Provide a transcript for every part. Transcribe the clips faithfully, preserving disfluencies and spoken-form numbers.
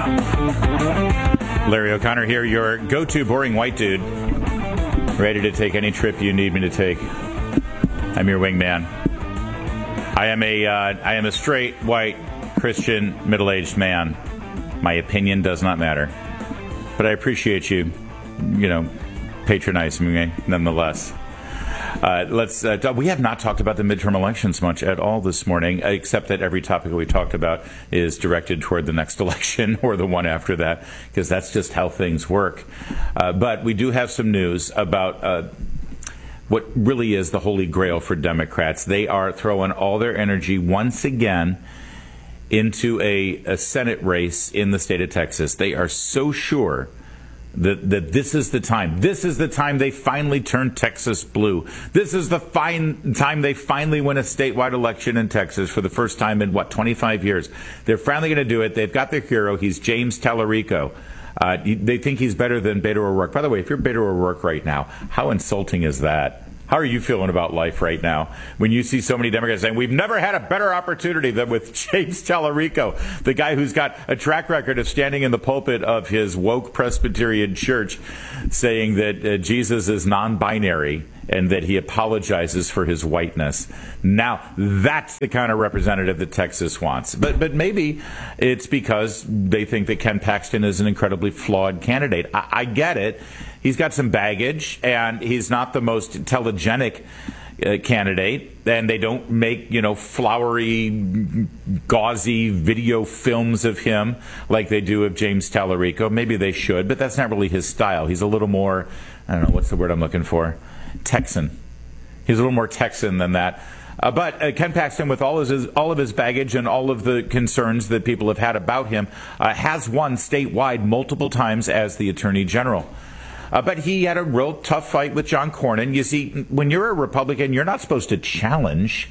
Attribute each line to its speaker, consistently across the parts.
Speaker 1: Larry O'Connor here, your go-to boring white dude, ready to take any trip you need me to take. I'm your wingman. I am a, uh, I am a straight, white, Christian, middle-aged man. My opinion does not matter. But I appreciate you, you know, patronizing me nonetheless. Uh, let's. Uh, we have not talked about the midterm elections much at all this morning, except that every topic we talked about is directed toward the next election or the one after that, because that's just how things work. Uh, but we do have some news about uh, what really is the holy grail for Democrats. They are throwing all their energy once again into a, a Senate race in the state of Texas. They are so sure That, that this is the time. This is the time they finally turn Texas blue. This is the fine time they finally win a statewide election in Texas for the first time in, what, twenty-five years. They're finally going to do it. They've got their hero. He's James Tallarico. Uh, they think he's better than Beto O'Rourke. By the way, if you're Beto O'Rourke right now, how insulting is that? How are you feeling about life right now when you see so many Democrats saying, we've never had a better opportunity than with James Tallarico, the guy who's got a track record of standing in the pulpit of his woke Presbyterian church saying that uh, Jesus is non-binary and that he apologizes for his whiteness. Now, that's the kind of representative that Texas wants. But but maybe it's because they think that Ken Paxton is an incredibly flawed candidate. I, I get it. He's got some baggage, and he's not the most telegenic uh, candidate, and they don't make, you know, flowery, gauzy video films of him like they do of James Tallarico. Maybe they should, but that's not really his style. He's a little more, I don't know, what's the word I'm looking for? Texan. He's a little more Texan than that. Uh, but uh, Ken Paxton, with all of his all of his baggage and all of the concerns that people have had about him, uh, has won statewide multiple times as the Attorney General. Uh, but he had a real tough fight with John Cornyn. You see, when you're a Republican, you're not supposed to challenge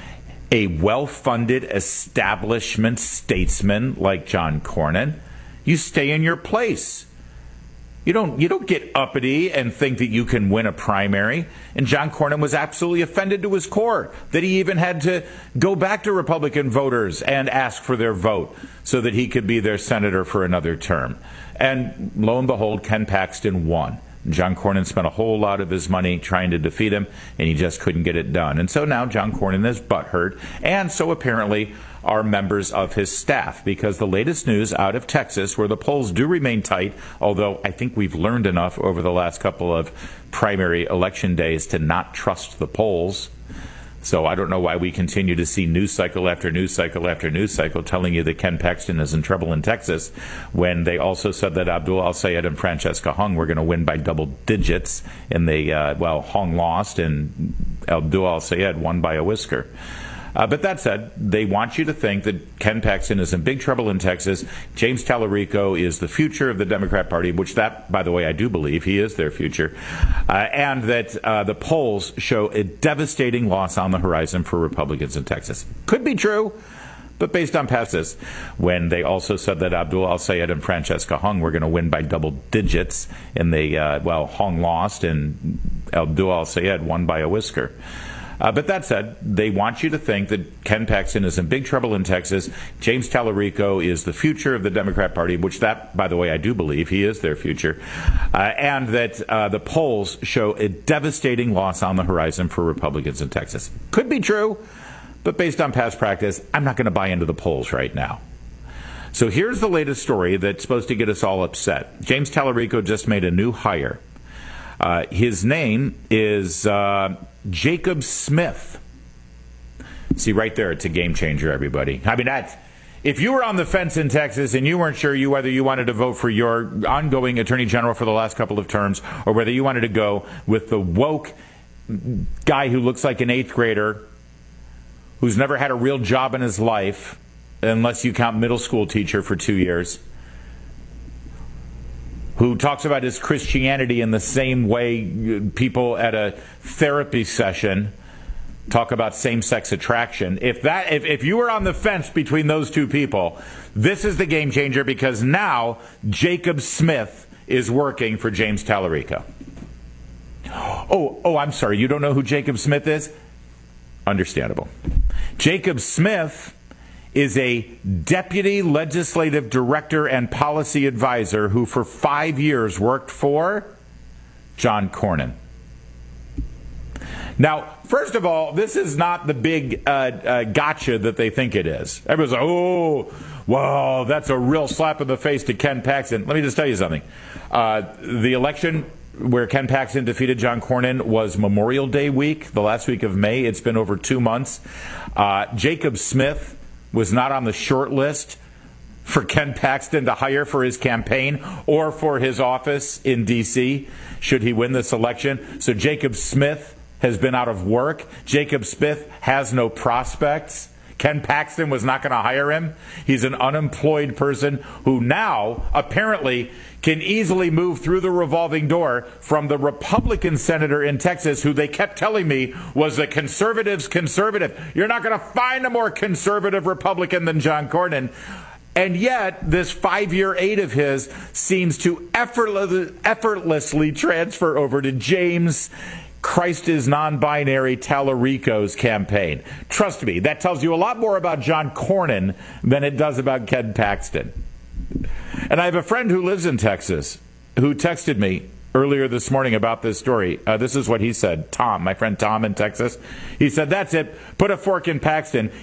Speaker 1: a well-funded establishment statesman like John Cornyn. You stay in your place. You don't you don't get uppity and think that you can win a primary. And John Cornyn was absolutely offended to his core that he even had to go back to Republican voters and ask for their vote so that he could be their senator for another term. And lo and behold, Ken Paxton won. John Cornyn spent a whole lot of his money trying to defeat him, and he just couldn't get it done. And so now John Cornyn is butthurt, and so apparently are members of his staff, because the latest news out of Texas, where the polls do remain tight, although I think we've learned enough over the last couple of primary election days to not trust the polls. So I don't know why we continue to see news cycle after news cycle after news cycle telling you that Ken Paxton is in trouble in Texas, when they also said that Abdul Al-Sayed and Francesca Hung were going to win by double digits, and they, uh, well, Hung lost and Abdul Al-Sayed won by a whisker. Uh, but that said, they want you to think that Ken Paxton is in big trouble in Texas. James Tallarico is the future of the Democrat Party, which that, by the way, I do believe he is their future, uh, and that uh, the polls show a devastating loss on the horizon for Republicans in Texas. Could be true, but based on past this, when they also said that Abdul Al-Sayed and Francesca Hung were going to win by double digits, and they, uh, well, Hung lost and Abdul Al-Sayed won by a whisker. Uh, but that said, they want you to think that Ken Paxton is in big trouble in Texas. James Tallarico is the future of the Democrat Party, which that, by the way, I do believe he is their future, uh, and that uh, the polls show a devastating loss on the horizon for Republicans in Texas. Could be true, but based on past practice, I'm not going to buy into the polls right now. So here's the latest story that's supposed to get us all upset. James Tallarico just made a new hire. Uh, his name is uh, Jacob Smith. See, right there, it's a game changer, everybody. I mean, that's, if you were on the fence in Texas and you weren't sure you whether you wanted to vote for your ongoing attorney general for the last couple of terms, or whether you wanted to go with the woke guy who looks like an eighth grader, who's never had a real job in his life, unless you count middle school teacher for two years, who talks about his Christianity in the same way people at a therapy session talk about same-sex attraction. If that, if, if you were on the fence between those two people, this is the game changer, because now Jacob Smith is working for James Tallarico. Oh, oh, I'm sorry. You don't know who Jacob Smith is? Understandable. Jacob Smith is a deputy legislative director and policy advisor who for five years worked for John Cornyn. Now, first of all, this is not the big uh, uh, gotcha that they think it is. Everyone's like, oh, wow, that's a real slap in the face to Ken Paxton. Let me just tell you something. Uh, the election where Ken Paxton defeated John Cornyn was Memorial Day week, the last week of May. It's been over two months. Uh, Jacob Smith was not on the short list for Ken Paxton to hire for his campaign or for his office in D C should he win this election. So Jacob Smith has been out of work. Jacob Smith has no prospects. Ken Paxton was not going to hire him. He's an unemployed person who now apparently can easily move through the revolving door from the Republican senator in Texas who they kept telling me was a conservative's conservative. You're not going to find a more conservative Republican than John Cornyn. And yet, this five-year aide of his seems to effortless, effortlessly transfer over to James Christ is non-binary Tallarico's campaign. Trust me, that tells you a lot more about John Cornyn than it does about Ken Paxton. And I have a friend who lives in Texas who texted me earlier this morning about this story. Uh, this is what he said. Tom, my friend Tom in Texas. He said, that's it. Put a fork in Paxton.